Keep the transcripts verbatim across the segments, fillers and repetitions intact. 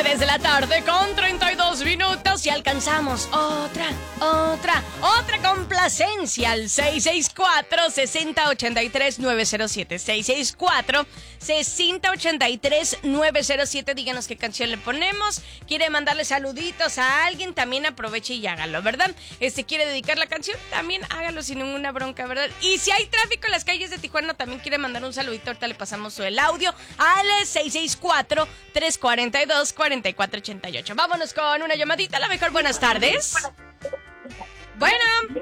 tres de la tarde con treinta y dos minutos y alcanzamos otra, otra, otra complacencia al seis seis cuatro, seis cero ocho tres, nueve cero siete. seis seis cuatro, seis cero ocho tres, nueve cero siete. Díganos qué canción le ponemos. ¿Quiere mandarle saluditos a alguien? También aproveche y hágalo, ¿verdad? Este, ¿quiere dedicar la canción? También hágalo sin ninguna bronca, ¿verdad? Y si hay tráfico en las calles de Tijuana, también quiere mandar un saludito. Ahorita le pasamos el audio al seis seis cuatro, tres cuatro dos, cuatro cuatro ocho ocho. Vámonos con una llamadita. A lo mejor, buenas tardes. Bueno.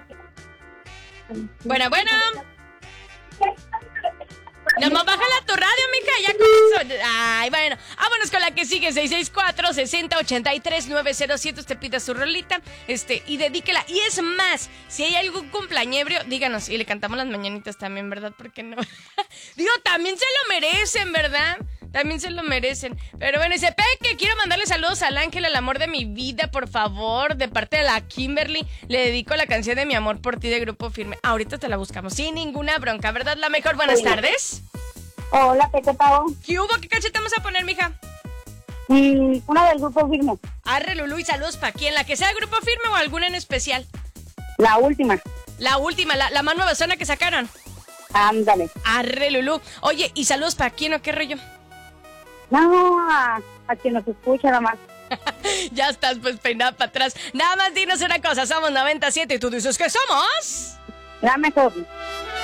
Bueno, bueno. Nomás bájala tu radio, mija, ya comenzó. Ay, bueno, vámonos con la que sigue. Seis seis cuatro, seis cero ocho tres, nueve cero siete. Usted pida su rolita, este, y dedíquela. Y es más, si hay algún cumpleañebrio, díganos, y le cantamos las mañanitas también, ¿verdad? Porque no. Digo, también se lo merecen, ¿verdad? También se lo merecen. Pero bueno, dice Peque, quiero mandarle saludos al Ángel, el amor de mi vida, por favor. De parte de la Kimberly, le dedico la canción de Mi amor por ti de Grupo Firme. Ahorita te la buscamos, sin ninguna bronca, ¿verdad? La mejor, buenas sí. tardes. Hola, Peque Pavo. ¿Qué hubo? ¿Qué canción te vamos a poner, mija? Mm, una del Grupo Firme. Arre, Lulú, y saludos para quién, la que sea Grupo Firme o alguna en especial. La última. La última, la, la más nueva zona que sacaron. Ándale. Arre, Lulú. Oye, ¿y saludos para quién o qué rollo? No, a, a quien nos escucha nada más. Ya estás pues peinada para atrás. Nada más dinos una cosa, somos noventa y siete y tú dices que somos... La mejor.